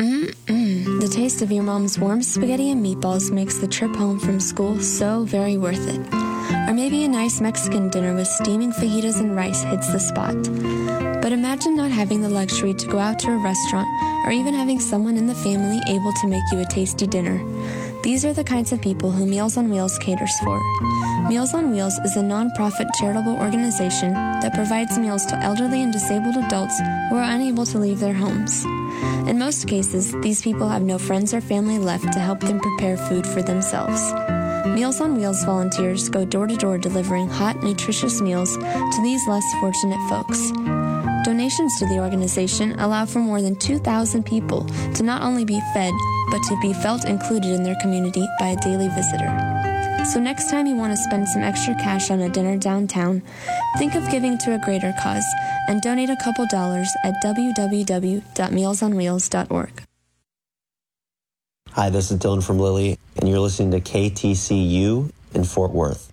The taste of your mom's warm spaghetti and meatballs makes the trip home from school so very worth it. Or maybe a nice Mexican dinner with steaming fajitas and rice hits the spot. But imagine not having the luxury to go out to a restaurant or even having someone in the family able to make you a tasty dinner. These are the kinds of people who Meals on Wheels caters for. Meals on Wheels is a non-profit charitable organization that provides meals to elderly and disabled adults who are unable to leave their homes. In most cases, these people have no friends or family left to help them prepare food for themselves. Meals on Wheels volunteers go door to door delivering hot, nutritious meals to these less fortunate folks. Donations to the organization allow for more than 2,000 people to not only be fed, but to be felt included in their community by a daily visitor. So next time you want to spend some extra cash on a dinner downtown, think of giving to a greater cause and donate a couple dollars at www.mealsonwheels.org. Hi, this is Dylan from Lilly, and you're listening to KTCU in Fort Worth.